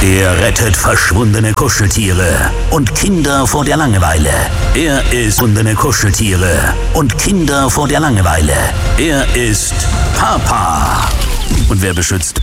Er rettet verschwundene Kuscheltiere und Kinder vor der Langeweile. Er ist verschwundene Kuscheltiere und Kinder vor der Langeweile. Er ist Papa. Und wer beschützt